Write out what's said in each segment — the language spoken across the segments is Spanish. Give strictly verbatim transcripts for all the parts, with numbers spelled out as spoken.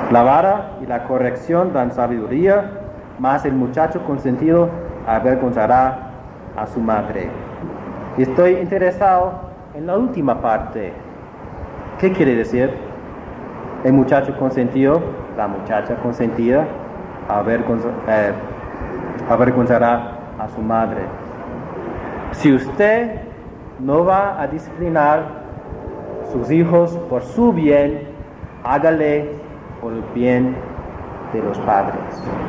La vara y la corrección dan sabiduría, mas el muchacho consentido avergonzará a su madre. Y estoy interesado en la última parte. ¿Qué quiere decir? El muchacho consentido, la muchacha consentida, avergonza, eh, avergonzará a su madre. Si usted no va a disciplinar a sus hijos por su bien, hágale por el bien de los padres.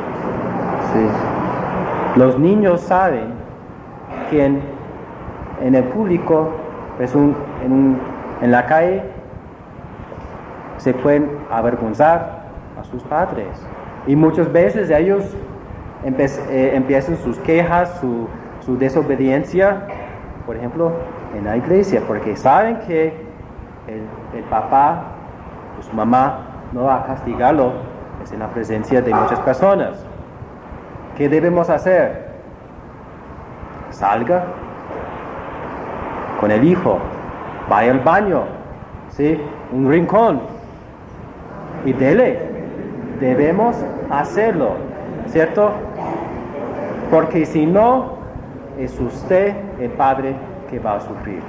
Sí. Los niños saben que en, en el público, pues un, en, un, en la calle, se pueden avergonzar a sus padres. Y muchas veces ellos empe- eh, empiezan sus quejas, su, su desobediencia, por ejemplo, en la iglesia, porque saben que el, el papá o su mamá no va a castigarlo, es en la presencia de muchas personas. ¿Qué debemos hacer? Salga con el hijo, vaya al baño, ¿sí? Un rincón, y dele. Debemos hacerlo, ¿cierto? Porque si no, es usted el padre que va a sufrir.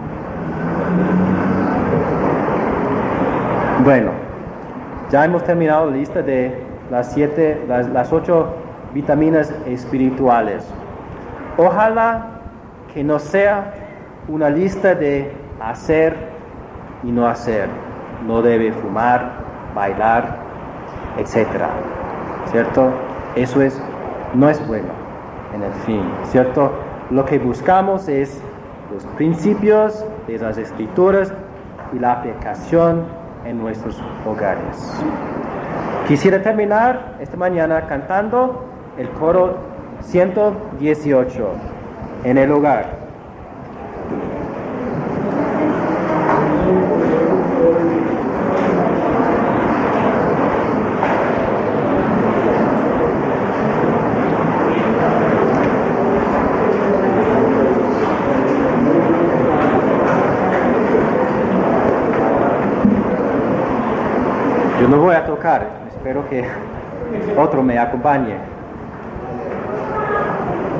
Bueno, ya hemos terminado la lista de las siete, las, las ocho vitaminas espirituales. Ojalá que no sea una lista de hacer y no hacer. No debe fumar, bailar, etcétera. ¿Cierto? Eso es, no es bueno en el fin, ¿cierto? Lo que buscamos es los principios de las Escrituras y la aplicación en nuestros hogares. Quisiera terminar esta mañana cantando el coro ciento dieciocho, en el hogar. Yo no voy a tocar, espero que otro me acompañe.